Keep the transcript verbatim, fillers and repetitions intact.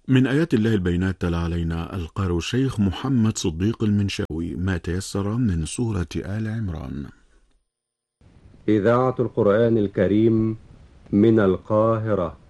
من آيات الله البينات تلا علينا القارئ الشيخ محمد صديق المنشاوي ما تيسر من سورة آل عمران. إذاعة القرآن الكريم من القاهرة.